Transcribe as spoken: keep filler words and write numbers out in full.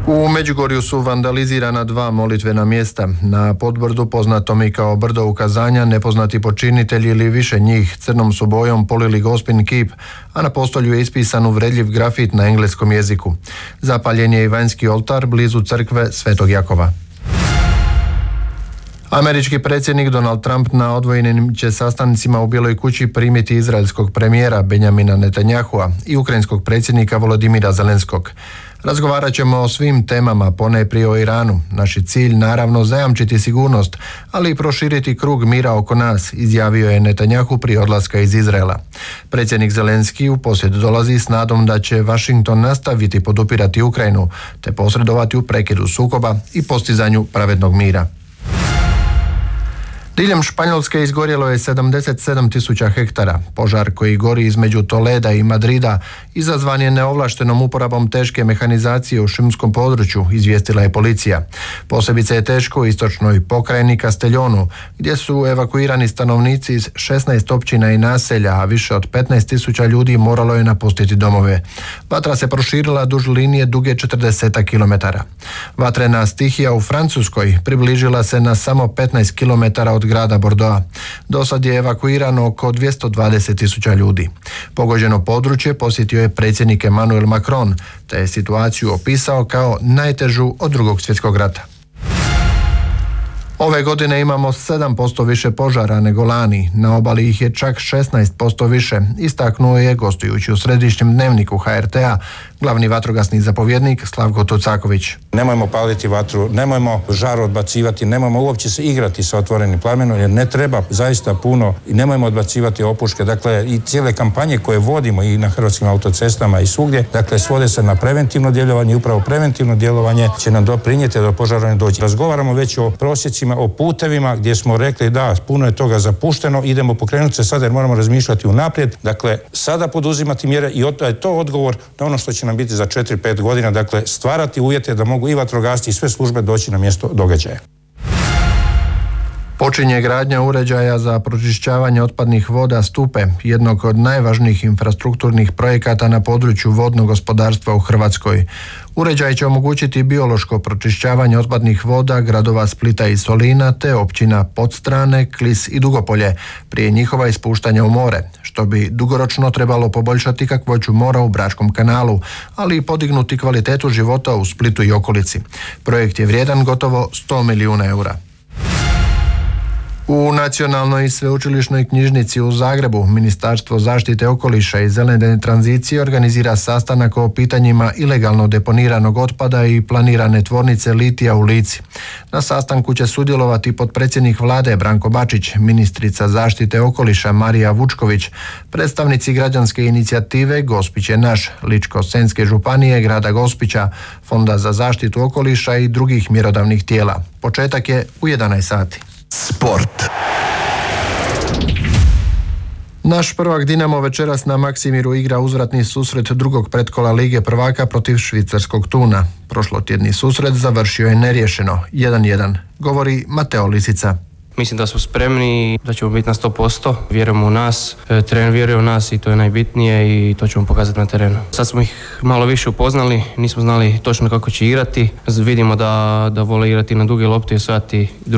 U Međugorju su vandalizirana dva molitvena mjesta. Na Podbrdu, poznatom i kao brdo ukazanja, nepoznati počinitelji ili više njih crnom su bojom polili Gospin kip, a na postolju je ispisan uvredljiv grafit na engleskom jeziku. Zapaljen je i vanjski oltar blizu crkve Svetog Jakova. Američki predsjednik Donald Trump na odvojenim će sastancima u Bijeloj kući primiti izraelskog premijera Benjamina Netanyahua i ukrajinskog predsjednika Volodimira Zelenskog. Razgovarat ćemo o svim temama, ponajprije o Iranu. Naš je cilj naravno zajamčiti sigurnost, ali i proširiti krug mira oko nas, izjavio je Netanjahu prije odlaska iz Izraela. Predsjednik Zelenski u posjet dolazi s nadom da će Washington nastaviti podupirati Ukrajinu, te posredovati u prekidu sukoba i postizanju pravednog mira. Diljem Španjolske izgorjelo je sedamdeset sedam tisuća hektara. Požar koji gori između Toleda i Madrida izazvan je neovlaštenom uporabom teške mehanizacije u šumskom području, izvijestila je policija. Posebice je teško u istočnoj pokrajini Castellonu, gdje su evakuirani stanovnici iz šesnaest općina i naselja, a više od petnaest tisuća ljudi moralo je napustiti domove. Vatra se proširila duž linije duge četrdeset kilometara. Vatrena stihija u Francuskoj približila se na samo petnaest kilometara od grada Bordeaux. Do sad je evakuirano oko dvjesto dvadeset tisuća ljudi. Pogođeno područje posjetio je predsjednik Emmanuel Macron, te je situaciju opisao kao najtežu od drugog svjetskog rata. Ove godine imamo sedam posto više požara nego lani, na obali ih je čak šesnaest posto više, istaknuo je gostujući u središnjem dnevniku H R T-a glavni vatrogasni zapovjednik Slavko Tucaković. Nemojmo paliti vatru, nemojmo žar odbacivati, nemojmo uopće se igrati sa otvorenim plamenom jer ne treba zaista puno i nemojmo odbacivati opuške. Dakle, i cijele kampanje koje vodimo i na hrvatskim autocestama i svugdje, dakle, svode se na preventivno djelovanje i upravo preventivno djelovanje će nam doprinijeti da do požara ne dođe. Razgovaramo već o prosjecima, o putevima gdje smo rekli da puno je toga zapušteno, idemo pokrenuti se sada jer moramo razmišljati unaprijed. Dakle, sada poduzimati mjere i je to odgovor na ono što će nam biti za četiri pet godina, dakle stvarati uvjete da mogu i vatrogasci i sve službe doći na mjesto događaja. Počinje gradnja uređaja za pročišćavanje otpadnih voda Stupe, jednog od najvažnijih infrastrukturnih projekata na području vodnog gospodarstva u Hrvatskoj. Uređaj će omogućiti biološko pročišćavanje otpadnih voda gradova Splita i Solina te općina Podstrane, Klis i Dugopolje prije njihova ispuštanja u more, što bi dugoročno trebalo poboljšati kakvoću mora u Bračkom kanalu, ali i podignuti kvalitetu života u Splitu i okolici. Projekt je vrijedan gotovo sto milijuna eura. U Nacionalnoj sveučilišnoj knjižnici u Zagrebu Ministarstvo zaštite okoliša i zelene tranzicije organizira sastanak o pitanjima ilegalno deponiranog otpada i planirane tvornice litija u Lici. Na sastanku će sudjelovati potpredsjednik vlade Branko Bačić, ministrica zaštite okoliša Marija Vučković, predstavnici građanske inicijative Gospić je naš, Ličko-senjske županije, grada Gospića, Fonda za zaštitu okoliša i drugih mjerodavnih tijela. Početak je u jedanaest sati. Sport. Naš prvak Dinamo večeras na Maksimiru igra uzvratni susret drugog pretkola Lige prvaka protiv švicarskog Tuna. Prošlotjedni susret završio je neriješeno, jedan jedan, govori Mateo Lisica. Mislim da smo spremni, da ćemo biti na sto posto, vjerujemo u nas, trener vjeruje u nas i to je najbitnije i to ćemo pokazati na terenu. Sad smo ih malo više upoznali, nismo znali točno kako će igrati, vidimo da, da vole igrati na duge lopte i osvajati